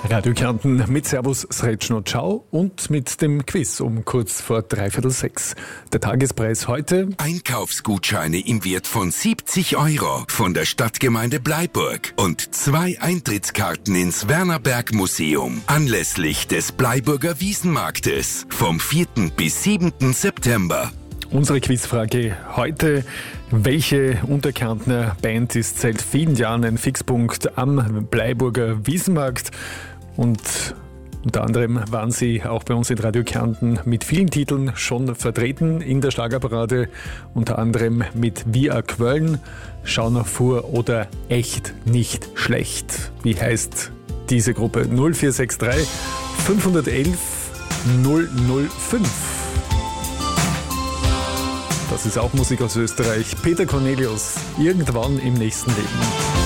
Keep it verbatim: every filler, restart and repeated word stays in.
Radio Kärnten mit Servus, Sretschno, Ciao und mit dem Quiz um kurz vor dreiviertel sechs. Der Tagespreis heute: Einkaufsgutscheine im Wert von siebzig Euro von der Stadtgemeinde Bleiburg und zwei Eintrittskarten ins Wernerberg Museum anlässlich des Bleiburger Wiesenmarktes vom vierten bis siebten September. Unsere Quizfrage heute: Welche Unterkärntner Band ist seit vielen Jahren ein Fixpunkt am Bleiburger Wiesenmarkt? Und unter anderem waren sie auch bei uns in Radio Kärnten mit vielen Titeln schon vertreten in der Schlagerparade, unter anderem mit Wie a Quöln, Schau nach vor oder Echt nicht schlecht. Wie heißt diese Gruppe? null vier sechs drei fünf eins eins null null fünf. Das ist auch Musik aus Österreich. Peter Cornelius, irgendwann im nächsten Leben.